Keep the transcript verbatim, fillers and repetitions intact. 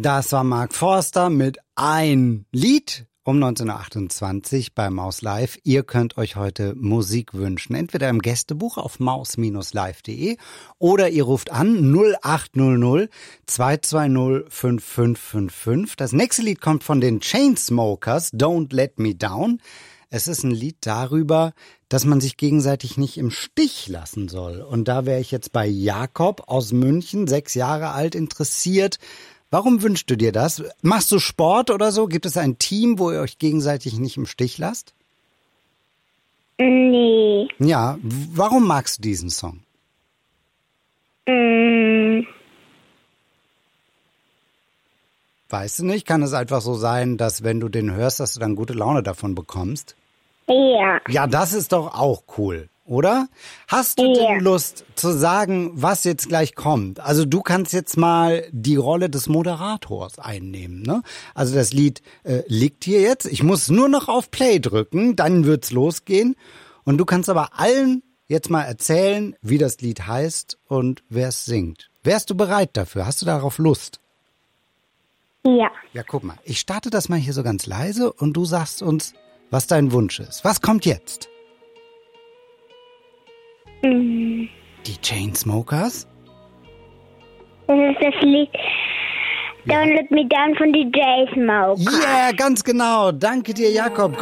Das war Mark Forster mit Ein Lied um neunzehnhundertachtundzwanzig bei Maus Live. Ihr könnt euch heute Musik wünschen, entweder im Gästebuch auf maus Bindestrich live punkt de oder ihr ruft an null acht null null zwei zwei null fünf fünf fünf fünf. Das nächste Lied kommt von den Chainsmokers, Don't Let Me Down. Es ist ein Lied darüber, dass man sich gegenseitig nicht im Stich lassen soll. Und da wäre ich jetzt bei Jakob aus München, sechs Jahre alt, interessiert. Warum wünschst du dir das? Machst du Sport oder so? Gibt es ein Team, wo ihr euch gegenseitig nicht im Stich lasst? Nee. Ja, warum magst du diesen Song? Mm. Weißt du nicht? Kann es einfach so sein, dass wenn du den hörst, dass du dann gute Laune davon bekommst? Ja. Ja, das ist doch auch cool, oder? Hast du Ja. denn Lust zu sagen, was jetzt gleich kommt? Also du kannst jetzt mal die Rolle des Moderators einnehmen, ne? Also das Lied äh, liegt hier jetzt. Ich muss nur noch auf Play drücken, dann wird's losgehen. Und du kannst aber allen jetzt mal erzählen, wie das Lied heißt und wer es singt. Wärst du bereit dafür? Hast du darauf Lust? Ja. Ja, guck mal. Ich starte das mal hier so ganz leise und du sagst uns, was dein Wunsch ist. Was kommt jetzt? Mm. Die Chainsmokers? Das ist das Lied Don't Let Me Down von den Chainsmokers. Ja, yeah, ganz genau. Danke dir, Jakob.